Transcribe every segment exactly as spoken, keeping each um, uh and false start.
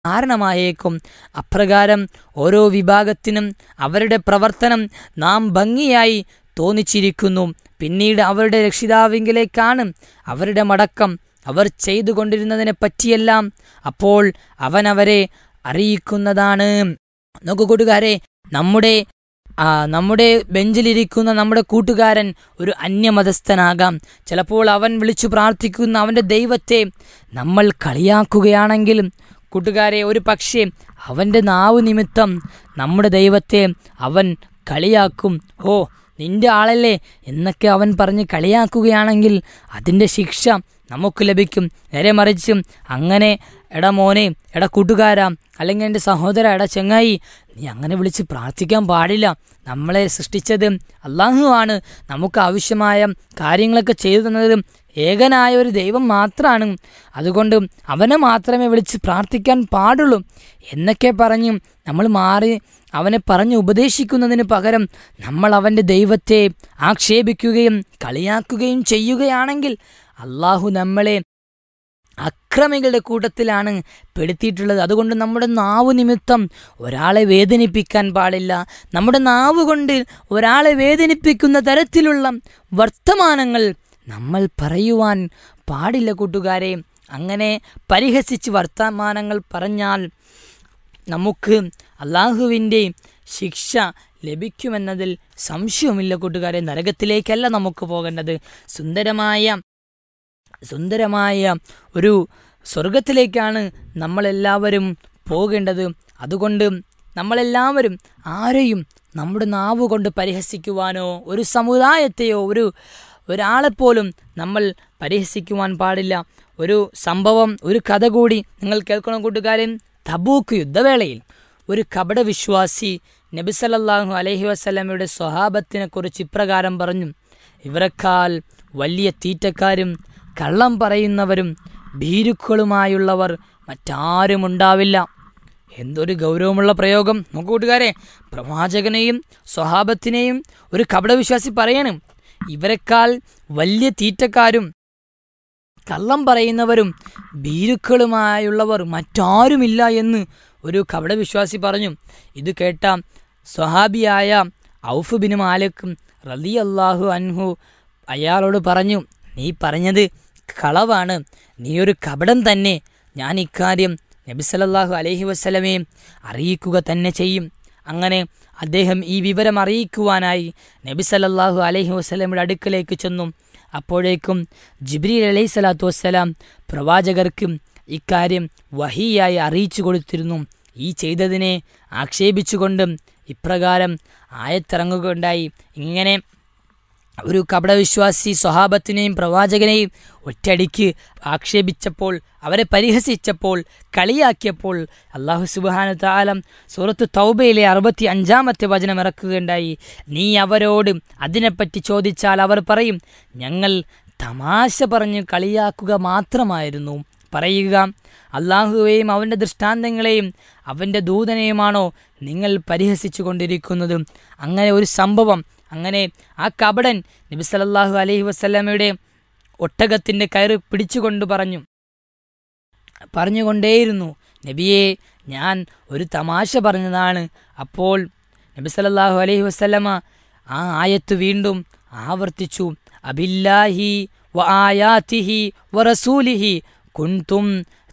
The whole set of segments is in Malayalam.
കാരണമായേക്കും. അപ്രകാരം ഓരോ വിഭാഗത്തിനും അവരുടെ പ്രവർത്തനം നാം ഭംഗിയായി തോന്നിച്ചിരിക്കുന്നു. പിന്നീട് അവരുടെ രക്ഷിതാവിങ്കിലേക്കാണ് അവരുടെ മടക്കം. അവർ ചെയ്തുകൊണ്ടിരുന്നതിനെ പറ്റിയെല്ലാം അപ്പോൾ അവൻ അവരെ അറിയിക്കുന്നതാണ്. നോക്കൂ കൂട്ടുകാരെ, നമ്മുടെ ആ നമ്മുടെ ബെഞ്ചിലിരിക്കുന്ന നമ്മുടെ കൂട്ടുകാരൻ ഒരു അന്യമതസ്ഥനാകാം. ചിലപ്പോൾ അവൻ വിളിച്ചു പ്രാർത്ഥിക്കുന്ന അവൻ്റെ ദൈവത്തെ നമ്മൾ കളിയാക്കുകയാണെങ്കിലും കൂട്ടുകാരെ, ഒരു പക്ഷേ അവൻ്റെ നാവ് നിമിത്തം നമ്മുടെ ദൈവത്തെ അവൻ കളിയാക്കും. ഓ, നിന്റെ ആളല്ലേ എന്നൊക്കെ അവൻ പറഞ്ഞ് കളിയാക്കുകയാണെങ്കിൽ അതിൻ്റെ ശിക്ഷ നമുക്ക് ലഭിക്കും. നേരെ മറിച്ചും അങ്ങനെ എടാ മോനെ, എടാ കൂട്ടുകാരാ, അല്ലെങ്കിൽ എൻ്റെ സഹോദര, എടാ ചങ്ങായി, നീ അങ്ങനെ വിളിച്ച് പ്രാർത്ഥിക്കാൻ പാടില്ല. നമ്മളെ സൃഷ്ടിച്ചത് അല്ലാഹു ആണ്. നമുക്ക് ആവശ്യമായ കാര്യങ്ങളൊക്കെ ചെയ്തു തന്നത് ഏകനായ ഒരു ദൈവം മാത്രമാണ്. അതുകൊണ്ട് അവനെ മാത്രമേ വിളിച്ച് പ്രാർത്ഥിക്കാൻ പാടുള്ളൂ എന്നൊക്കെ പറഞ്ഞ് നമ്മൾ മാറി അവനെ പറഞ്ഞ് ഉപദേശിക്കുന്നതിന് പകരം നമ്മൾ അവൻ്റെ ദൈവത്തെ ആക്ഷേപിക്കുകയും കളിയാക്കുകയും ചെയ്യുകയാണെങ്കിൽ അല്ലാഹു നമ്മളെ അക്രമികളുടെ കൂട്ടത്തിലാണ് പെടുത്തിയിട്ടുള്ളത്. അതുകൊണ്ട് നമ്മുടെ നാവ് നിമിത്തം ഒരാളെ വേദനിപ്പിക്കാൻ പാടില്ല. നമ്മുടെ നാവ് കൊണ്ട് ഒരാളെ വേദനിപ്പിക്കുന്ന തരത്തിലുള്ള വർത്തമാനങ്ങൾ നമ്മൾ പറയുവാൻ പാടില്ല കൂട്ടുകാരെ. അങ്ങനെ പരിഹസിച്ച് വർത്തമാനങ്ങൾ പറഞ്ഞാൽ നമുക്ക് അല്ലാഹുവിൻ്റെ ശിക്ഷ ലഭിക്കുമെന്നതിൽ സംശയവുമില്ല കൂട്ടുകാരെ. നരകത്തിലേക്കല്ല നമുക്ക് പോകേണ്ടത്, സുന്ദരമായ സുന്ദരമായ ഒരു സ്വർഗത്തിലേക്കാണ് നമ്മളെല്ലാവരും പോകേണ്ടത്. അതുകൊണ്ട് നമ്മളെല്ലാവരും ആരെയും നമ്മുടെ നാവ് കൊണ്ട് പരിഹസിക്കുവാനോ ഒരു സമുദായത്തെയോ ഒരു ഒരാളെപ്പോലും നമ്മൾ പരിഹസിക്കുവാൻ പാടില്ല. ഒരു സംഭവം, ഒരു കഥ കൂടി നിങ്ങൾ കേൾക്കണം കൂട്ടുകാരൻ. തബൂക്ക് യുദ്ധവേളയിൽ ഒരു കപടവിശ്വാസി നബി സല്ലല്ലാഹു അലൈഹി വസല്ലമയുടെ സ്വഹാബത്തിനെ കുറിച്ച് ഇപ്രകാരം പറഞ്ഞു: ഇവരെക്കാൾ വലിയ തീറ്റക്കാരും കള്ളം പറയുന്നവരും ഭീരുക്കളുമായുള്ളവർ മറ്റാരും ഉണ്ടാവില്ല. എന്തൊരു ഗൗരവമുള്ള പ്രയോഗം നോക്കൂ കൂട്ടുകാരെ. പ്രവാചകനെയും സ്വഹാബത്തിനെയും ഒരു കപടവിശ്വാസി പറയണം, ഇവരെക്കാൾ വലിയ തീറ്റക്കാരും കള്ളം പറയുന്നവരും ഭീരുക്കളുമായുള്ളവർ മറ്റാരുമില്ല എന്ന് ഒരു കപടവിശ്വാസി പറഞ്ഞു. ഇത് കേട്ട സ്വഹാബിയായ ഔഫ് ബിൻ മാലിക് റളിയല്ലാഹു അൻഹു അയാളോട് പറഞ്ഞു, നീ പറഞ്ഞത് കളവാണ്, നീ ഒരു കപടം തന്നെ. ഞാൻ ഇക്കാര്യം നബി സല്ലല്ലാഹു അലൈഹി വസല്ലമയെ അറിയിക്കുക തന്നെ ചെയ്യും. അങ്ങനെ അദ്ദേഹം ഈ വിവരം അറിയിക്കുവാനായി നബി സല്ലല്ലാഹു അലൈഹി വസല്ലമയുടെ അടുക്കലേക്ക് ചെന്നു. അപ്പോഴേക്കും ജിബ്രീൽ അലൈഹി സ്വലാത്തു വസ്സലാം പ്രവാചകർക്ക് ഇക്കാര്യം വഹിയായി അറിയിച്ചു കൊടുത്തിരുന്നു. ഈ ചെയ്തതിനെ ആക്ഷേപിച്ചുകൊണ്ടും ഇപ്രകാരം ആയത്തിറങ്ങുകയുണ്ടായി. ഇങ്ങനെ ഒരു കപടവിശ്വാസി സ്വഹാബത്തിനെയും പ്രവാചകനെയും ഒറ്റയടിക്ക് ആക്ഷേപിച്ചപ്പോൾ, അവരെ പരിഹസിച്ചപ്പോൾ, കളിയാക്കിയപ്പോൾ അല്ലാഹു സുബ്ഹാനഹു തആല സൂറത്ത് തൗബയിലെ അറുപത്തി അഞ്ചാമത്തെ വചനം ഇറക്കുകയുണ്ടായി. നീ അവരോട് അതിനെപ്പറ്റി ചോദിച്ചാൽ അവർ പറയും, ഞങ്ങൾ തമാശ പറഞ്ഞ് കളിയാക്കുക മാത്രമായിരുന്നു. പറയുക, അല്ലാഹുവേയും അവൻ്റെ ദൃഷ്ടാന്തങ്ങളെയും അവൻ്റെ ദൂതനെയുമാണോ നിങ്ങൾ പരിഹസിച്ചു കൊണ്ടിരിക്കുന്നത്? അങ്ങനെ ഒരു സംഭവം, അങ്ങനെ ആ കപടൻ നബി സല്ലല്ലാഹു അലൈഹി വസല്ലമയുടെ ഒട്ടകത്തിൻ്റെ കയറ് പിടിച്ചുകൊണ്ട് പറഞ്ഞു പറഞ്ഞുകൊണ്ടേയിരുന്നു, നബിയെ, ഞാൻ ഒരു തമാശ പറഞ്ഞതാണ്. അപ്പോൾ നബി സല്ലല്ലാഹു അലൈഹി വസല്ലമ ആ ആയത്ത് വീണ്ടും ആവർത്തിച്ചു, അബില്ലാഹി വ ആയാതിഹി വ റസൂലിഹി കുൻതും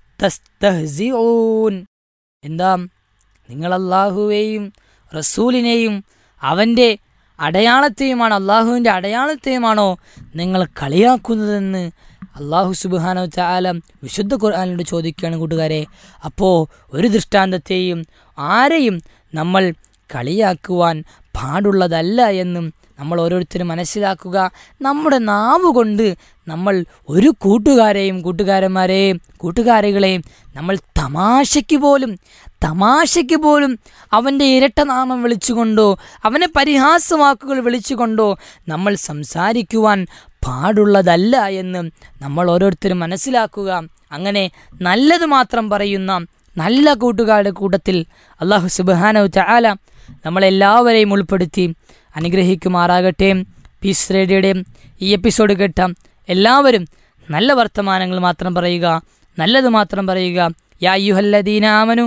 തസ്തഹ്സിഊൻ. എന്താ, നിങ്ങൾ അല്ലാഹുവേയും റസൂലിനെയും അവൻ്റെ അടയാളത്തെയുമാണ് അള്ളാഹുവിൻ്റെ അടയാളത്തെയുമാണോ നിങ്ങൾ കളിയാക്കുന്നതെന്ന് അല്ലാഹു സുബ്ഹാനഹു തആല വിശുദ്ധ ഖുർആനിലൂടെ ചോദിക്കുകയാണ് കൂട്ടുകാരെ. അപ്പോൾ ഒരു ദൃഷ്ടാന്തത്തെയും ആരെയും നമ്മൾ കളിയാക്കുവാൻ പാടുള്ളതല്ല എന്നും നമ്മൾ ഓരോരുത്തരും മനസ്സിലാക്കുക. നമ്മുടെ നാവ് കൊണ്ട് നമ്മൾ ഒരു കൂട്ടുകാരെയും കൂട്ടുകാരന്മാരെയും കൂട്ടുകാരികളെയും നമ്മൾ തമാശയ്ക്ക് പോലും തമാശയ്ക്ക് പോലും അവൻ്റെ ഇരട്ടനാമം വിളിച്ചുകൊണ്ടോ അവനെ പരിഹാസവാക്കുകൾ വിളിച്ചുകൊണ്ടോ നമ്മൾ സംസാരിക്കുവാൻ പാടുള്ളതല്ല എന്ന് നമ്മൾ ഓരോരുത്തരും മനസ്സിലാക്കുക. അങ്ങനെ നല്ലത് മാത്രം പറയുന്ന നല്ല കൂട്ടുകാരുടെ കൂട്ടത്തിൽ അല്ലാഹു സുബ്ഹാനഹു തആല നമ്മളെല്ലാവരെയും ഉൾപ്പെടുത്തി അനുഗ്രഹിക്കുമാറാകട്ടെ. പീസ് റേഡിയോയുടെ ഈ എപ്പിസോഡ് കേട്ട എല്ലാവരും നല്ല വർത്തമാനങ്ങൾ മാത്രം പറയുക, നല്ലത് മാത്രം പറയുക യാ അയ്യുഹല്ലദീന ആമനു